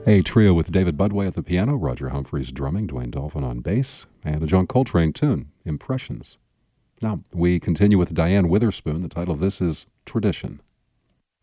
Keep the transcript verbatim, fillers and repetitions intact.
A trio with David Budway at the piano, Roger Humphreys drumming, Dwayne Dolphin on bass, and a John Coltrane tune, Impressions. Now, we continue with Diane Witherspoon. The title of this is Tradition.